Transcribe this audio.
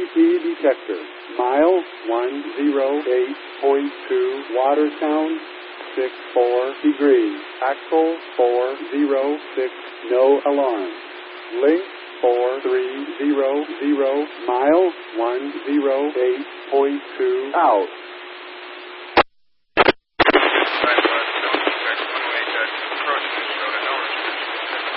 ET detector. Mile 108.2, water sound 64 degrees. Axle 406, no alarm. Link 4300, mile 108.2, out.